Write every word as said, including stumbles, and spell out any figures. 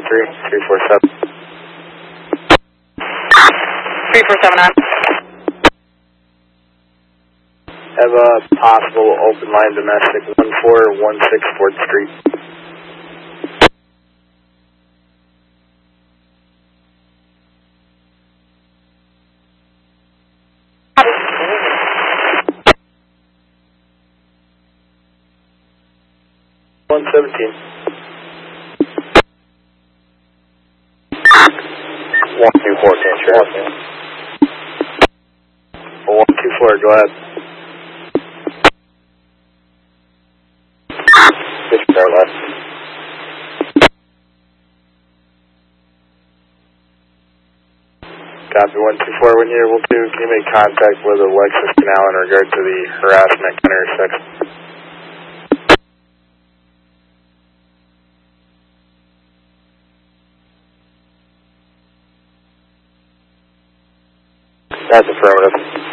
three, three four seven. three four seven on. Have a possible open line domestic one four one six fourth Street. one seventeen. one two four, can't one two four, go ahead. Disregard left. Copy one two four, when you're able to, can you make contact with Alexis Canal in regard to the harassment intersection? That's affirmative.